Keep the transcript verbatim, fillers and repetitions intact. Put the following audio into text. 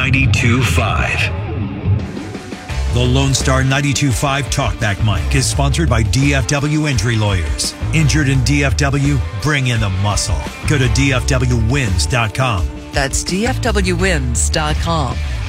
ninety-two point five. The Lone Star ninety-two point five Talkback Mike is sponsored by D F W Injury Lawyers. Injured in D F W? Bring in the muscle. Go to D F W wins dot com. That's D F W wins dot com.